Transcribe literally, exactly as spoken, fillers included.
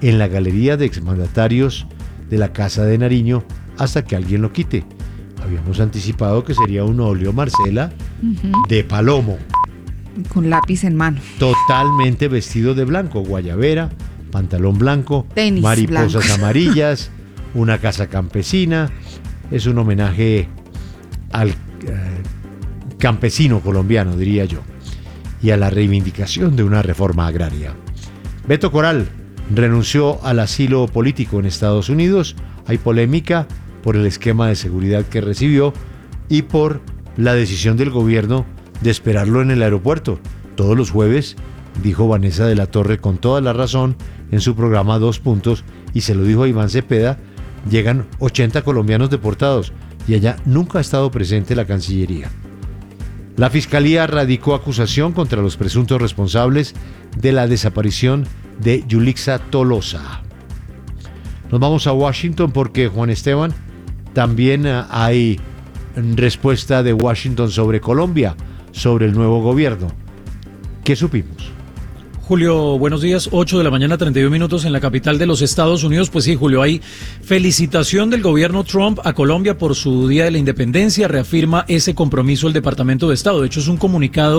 en la galería de exmandatarios de la Casa de Nariño hasta que alguien lo quite. Habíamos anticipado que sería un óleo, Marcela, uh-huh. de palomo. Con lápiz en mano. Totalmente vestido de blanco, guayabera, pantalón blanco, tenis mariposas blancos. amarillas, una casa campesina. Es un homenaje al eh, campesino colombiano, diría yo, y a la reivindicación de una reforma agraria. Beto Coral renunció al asilo político en Estados Unidos. Hay polémica por el esquema de seguridad que recibió y por la decisión del gobierno de esperarlo en el aeropuerto. Todos los jueves, dijo Vanessa de la Torre con toda la razón en su programa Dos Puntos, y se lo dijo a Iván Cepeda, llegan ochenta colombianos deportados y allá nunca ha estado presente la Cancillería. La Fiscalía radicó acusación contra los presuntos responsables de la desaparición de Yulixa Tolosa. Nos vamos a Washington porque, Juan Esteban, también hay respuesta de Washington sobre Colombia, sobre el nuevo gobierno. ¿Qué supimos? Julio, buenos días, ocho de la mañana, treinta y un minutos en la capital de los Estados Unidos. Pues sí, Julio, hay felicitación del gobierno Trump a Colombia por su Día de la Independencia, reafirma ese compromiso el Departamento de Estado. De hecho, es un comunicado